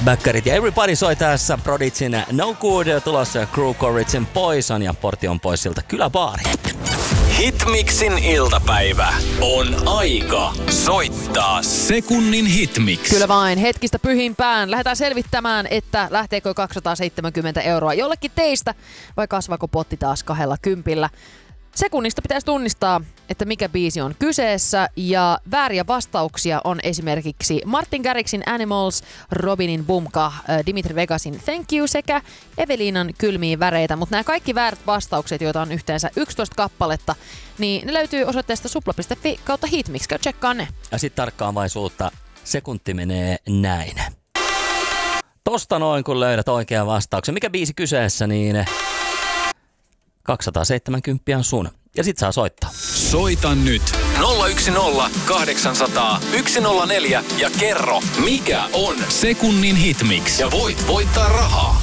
Backerit ja Everybody soi tässä. Prodigyn No Good tulossa Crew Corridgen Poison ja Portti on pois siltä Kyläbaari. Hitmixin iltapäivä on aika soittaa sekunnin hitmix. Kyllä vain, hetkistä pyhimpään. Lähdetään selvittämään, että lähteekö 270 € jollekin teistä vai kasvaako potti taas 20. Sekunnista pitäisi tunnistaa, että mikä biisi on kyseessä, ja vääriä vastauksia on esimerkiksi Martin Garrixin Animals, Robinin Bumka, Dimitri Vegasin Thank You sekä Eveliinan Kylmiä väreitä, mutta nämä kaikki väärät vastaukset, joita on yhteensä 11 kappaletta, niin ne löytyy osoitteesta supla.fi/hitmix, käy tsekkaa ne. Ja sit tarkkaavaisuutta, sekunti menee näin. Tosta noin, kun löydät oikean vastauksen. Mikä biisi kyseessä, niin 270 on sun. Ja sit saa soittaa. Soita nyt 010 800 104 ja kerro, mikä on sekunnin hitmix. Ja voit voittaa rahaa.